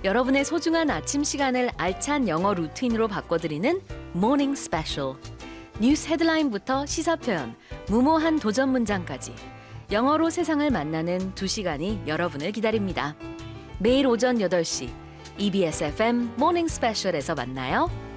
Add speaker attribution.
Speaker 1: 여러분의 소중한 아침 시간을 알찬 영어 루틴으로 바꿔드리는 모닝 스페셜. 뉴스 헤드라인부터 시사 표현, 무모한 도전 문장까지 영어로 세상을 만나는 2시간이 여러분을 기다립니다. 매일 오전 8시 EBS FM 모닝 스페셜에서 만나요.